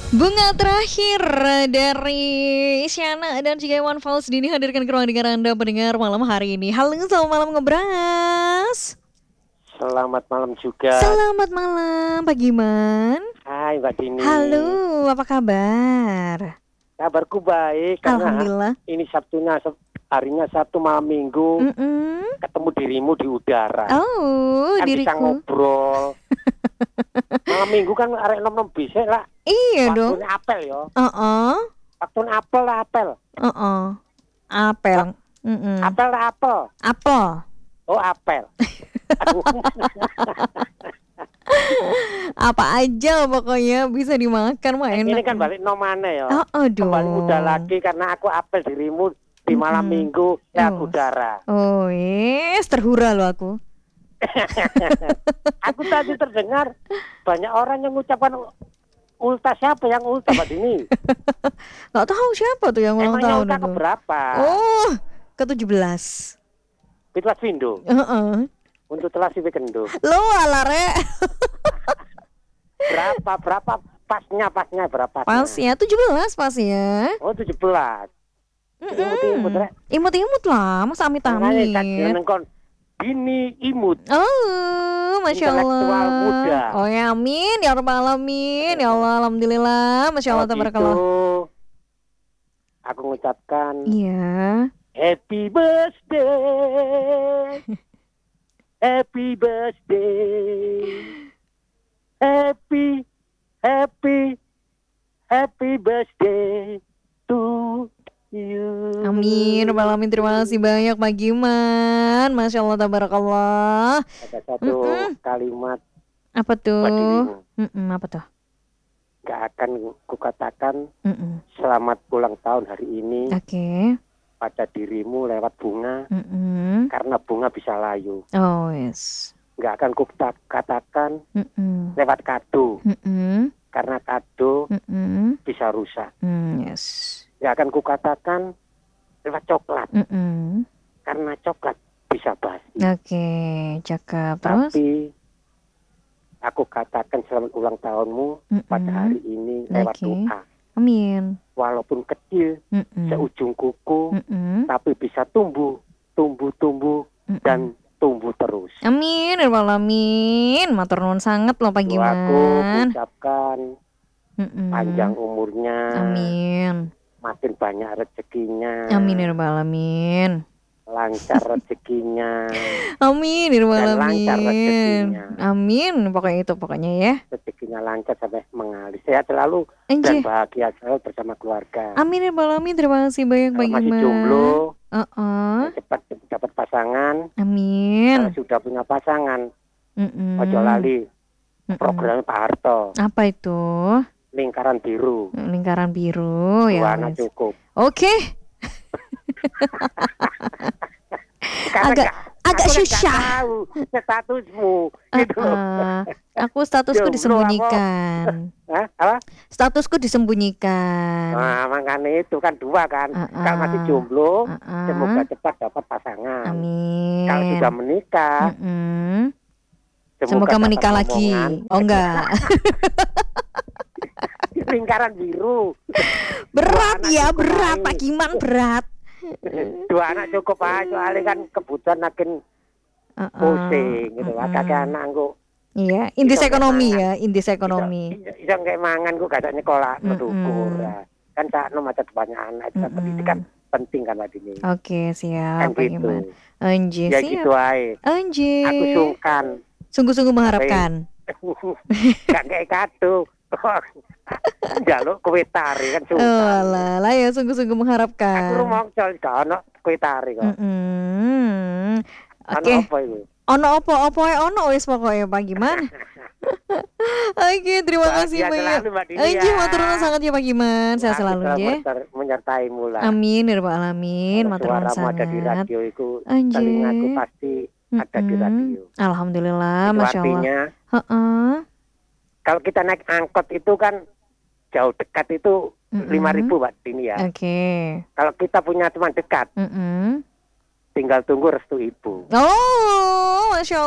Bunga terakhir dari Isyana dan juga Iwan Fals dihadirkan ke ruang dengar Anda pendengar malam hari ini. Halo, selamat malam Ngebras. Selamat malam juga. Selamat malam Pak Giman. Hai Mbak Dini. Halo, apa kabar? Kabarku baik karena Alhamdulillah. ini harinya Sabtu malam Minggu. Ketemu dirimu di udara. Oh, kan diriku. Bisa ngobrol. Malam Minggu kan arek nom-nom bisa lah. Iya dong. Waktunya apel ya. Waktunya apel lah apel. Apel. Apel lah apel. Apel. Oh apel. Apa aja pokoknya bisa dimakan mah enak. Ini kan balik nomane ya. Aduh. Kembali muda lagi karena aku apel dirimu di malam Minggu ya udara. Oh yes, terhura loh aku. Aku tadi terdengar banyak orang yang mengucapkan ulta. Siapa yang ulta Mbak Dini? Gak tahu siapa tuh yang ulang tahun ulta itu. Keberapa? Oh, ke-17. Pitlas Vindo. Untuk telah si Kendo. Lo ala re. Berapa pasnya berapa? Pasnya 17 pasnya. Oh 17. Imut-imut lah, masa amit-amit. Dini imut. Oh, Masya Allah. Intelektual muda. Oh ya, amin. Ya Rabbal Alamin. Ya Allah, Alhamdulillah. Masya Allah, tabarakallah. Aku mengucapkan iya. Happy birthday. Happy birthday. Happy birthday to you. Amin, Rabbal Alamin. Terima kasih banyak Pak Giman. Masya Allah, tabarakallah. Ada satu kalimat. Apa tuh? Apa tuh? Gak akan kukatakan selamat ulang tahun hari ini. Oke. Pada dirimu lewat bunga. Karena bunga bisa layu. Oh yes. Gak akan kukatakan lewat kado. Karena kado bisa rusak. Yes. Gak akan kukatakan lewat coklat. Karena coklat bisa basi. Oke, cakep. Terus? Tapi aku katakan selamat ulang tahunmu pada hari ini lewat doa. Amin. Walaupun kecil, seujung kuku, tapi bisa tumbuh dan tumbuh terus. Amin, Alamin. Matur nuwun sangat loh Pak Giman. Aku ucapkan panjang umurnya. Amin. Makin banyak rezekinya. Amin, Alamin. Lancar rezekinya. Amin, Alamin. Amin, pokoknya ya. Rezekinya lancar sampai mengalir. Sehat selalu dan bahagia selalu bersama keluarga. Amin, Alamin. Terima kasih banyak Pak Giman. Masih jomblo. Cepat dapat pasangan. Amin. Kalau sudah punya pasangan, ojo lali programnya Pak Harto. Apa itu? Lingkaran biru. Ya. Dua anak cukup. Oke. agak susah. Tahu statusmu. Gitu. Aku statusku disembunyikan. Apa? Statusku disembunyikan. Nah, makanya itu kan dua kan. Kalau masih jomblo, semoga cepat dapat pasangan. Amin. Kalau sudah menikah, semoga menikah lagi. Oh enggak. Lingkaran biru. Berat Pak Giman, berat. Dua anak cukup aja, soalnya kan kebutuhan makin pusing gitu. Kakek anak aku. Iya, indis ekonomi ya, indis ekonomi. Bisa kayak mangan gue gak ada nyekolah mendukur. Kan tak macam banyak anak itu pendidikan penting kan Mbak Dini. Oke, siap. Kan gitu. Anjir, ya siap. Gitu aja. Anjir. Aku sungkan. Sungguh-sungguh mengharapkan. Gak kayak kado. Jaluk kue tari kan sungkan. Lah ya sungguh-sungguh mengharapkan. Aku rumong col gak ono kue tari kok. Oke. Ono apa wis pokoke Pak Giman. Oke, terima kasih banyak. Anjir, matur nuwun sangat ya Pak Giman. Saya selalu ya. Menyertaimu lah. Amin, ya Rabbal Alamin. Matur nuwun sangat. Ada di radio itu. Anjir. Telingaku pasti ada di radio. Alhamdulillah, Masya Allah. Kalau kita naik angkot itu kan jauh dekat itu 5.000 Mbak Dini ya. Oke. Kalau kita punya teman dekat, tinggal tunggu restu ibu. Oh, Masya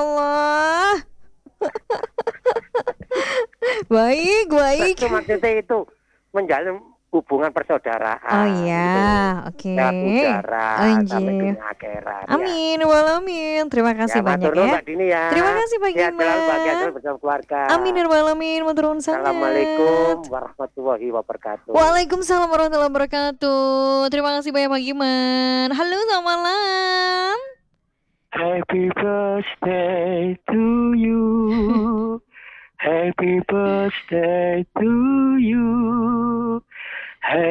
Allah. Baik. Restu maksudnya itu menjalin hubungan persaudaraan. Oh iya, oke. Lewat udara sampai Anjir. dunia akhirat. Amin, walamin. Terima kasih banyak matur nuwun ya. Mbak Dini ya. Terima kasih Pak Sehat selalu, bahagia Giman. selalu bersama keluarga. Amin ya rabbal alamin. Matur nuwun sangat. Assalamualaikum warahmatullahi wabarakatuh. Waalaikumsalam warahmatullahi wabarakatuh. Terima kasih banyak Pak Giman. Halo, selamat malam. Happy birthday to you. Happy birthday to you.